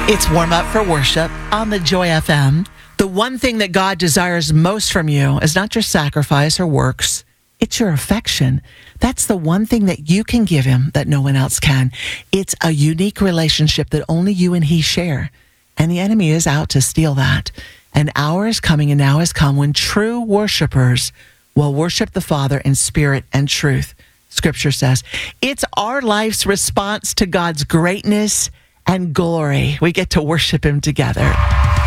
It's Warm Up for Worship on the Joy FM. The one thing that God desires most from you is not your sacrifice or works. It's your affection. That's the one thing that you can give him that no one else can. It's a unique relationship that only you and he share. And the enemy is out to steal that. An hour is coming and now has come when true worshipers will worship the Father in spirit and truth. Scripture says it's our life's response to God's greatness and glory. We get to worship him together.